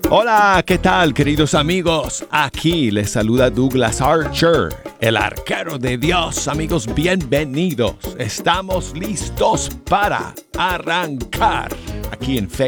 Hola, ¿qué tal, queridos amigos? Aquí les saluda Douglas Archer, el arquero de Dios. Amigos, bienvenidos. Estamos listos para arrancar aquí en Fe